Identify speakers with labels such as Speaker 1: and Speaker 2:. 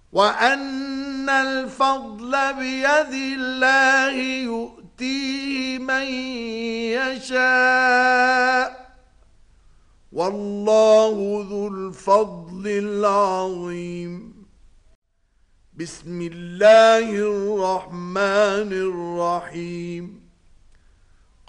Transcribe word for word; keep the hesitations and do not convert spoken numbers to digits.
Speaker 1: وأن الفضل بيد الله يؤتيه من يشاء والله ذو الفضل العظيم. بسم الله الرحمن الرحيم.